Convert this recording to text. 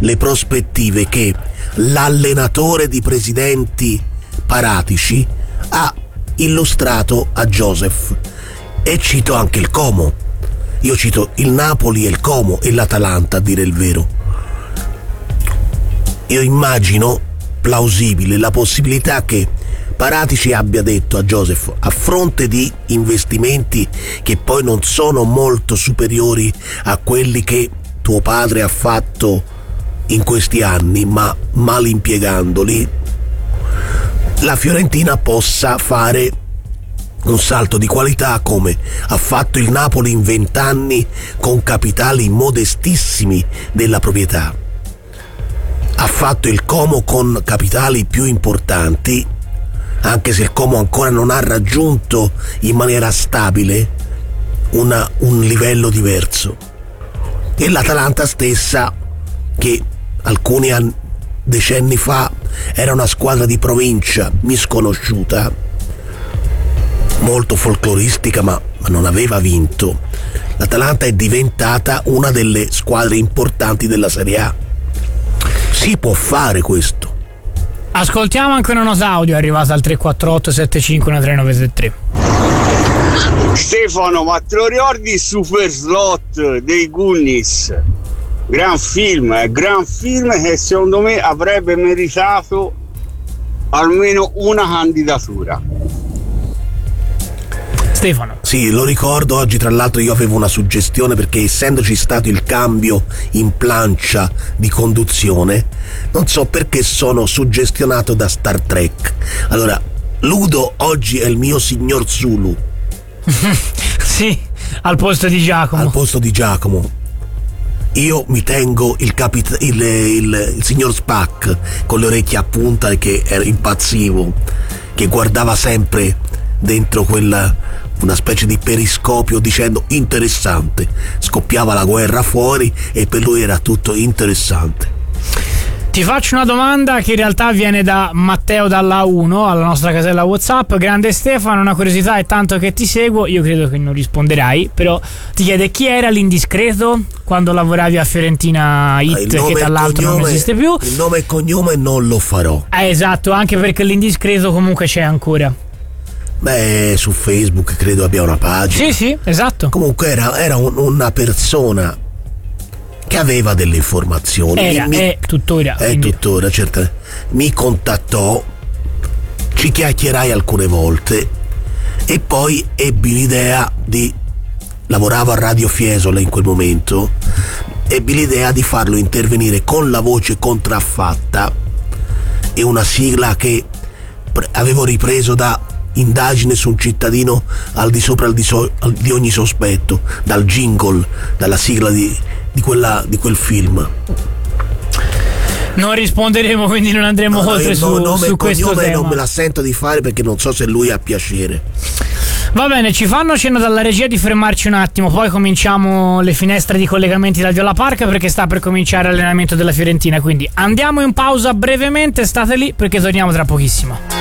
le prospettive che l'allenatore di Presidenti Paratici ha illustrato a Joseph, e cito anche il Como. Io cito il Napoli e il Como e l'Atalanta, a dire il vero. Io immagino plausibile la possibilità che Paratici abbia detto a Joseph, a fronte di investimenti che poi non sono molto superiori a quelli che tuo padre ha fatto in questi anni, ma mal impiegandoli, la Fiorentina possa fare un salto di qualità come ha fatto il Napoli in 20 anni con capitali modestissimi della proprietà. Ha fatto il Como con capitali più importanti, anche se il Como ancora non ha raggiunto in maniera stabile un livello diverso. E l'Atalanta stessa, che alcuni decenni fa era una squadra di provincia misconosciuta, molto folcloristica, ma non aveva vinto. L'Atalanta è diventata una delle squadre importanti della Serie A. Si può fare questo. Ascoltiamo anche una nota audio arrivata al 348 75 3973. Stefano, ma te lo ricordi Super Slot dei Goonies? Gran film che secondo me avrebbe meritato almeno una candidatura. Stefano. Sì, lo ricordo. Oggi tra l'altro io avevo una suggestione, perché essendoci stato il cambio in plancia di conduzione, non so perché sono suggestionato da Star Trek. Allora, Ludo oggi è il mio signor Zulu. Sì, al posto di Giacomo. Al posto di Giacomo. Io mi tengo il signor Spack con le orecchie a punta, che impazzivo, che guardava sempre dentro una specie di periscopio dicendo interessante. Scoppiava la guerra fuori e per lui era tutto interessante. Ti faccio una domanda che in realtà viene da Matteo dalla 1 alla nostra casella WhatsApp. Grande Stefano, una curiosità, è tanto che ti seguo, io credo che non risponderai, però ti chiede chi era l'indiscreto quando lavoravi a Fiorentina Hit, che tra l'altro non esiste più. Il nome e cognome non lo farò. Esatto, anche perché l'indiscreto comunque c'è ancora. Beh, su Facebook credo abbia una pagina. Sì, esatto. Comunque era una persona che aveva delle informazioni. È tuttora. Tuttora, certo. Mi contattò, ci chiacchierai alcune volte e poi ebbi l'idea lavoravo a Radio Fiesole in quel momento, ebbi l'idea di farlo intervenire con la voce contraffatta e una sigla che avevo ripreso da Indagine su un cittadino al di sopra di ogni sospetto, dal jingle, dalla sigla di quel film. Non risponderemo, quindi non andremo oltre su questo tema. Non me la sento di fare perché non so se lui ha piacere. Va bene, ci fanno cenno dalla regia di fermarci un attimo, poi cominciamo le finestre di collegamenti dal Viola Park, perché sta per cominciare l'allenamento della Fiorentina, quindi andiamo in pausa brevemente, state lì perché torniamo tra pochissimo.